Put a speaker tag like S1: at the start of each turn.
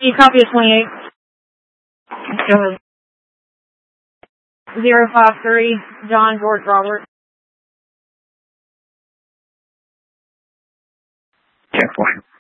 S1: You copy a 28. Go ahead. 053, John George Robert.
S2: 10-4.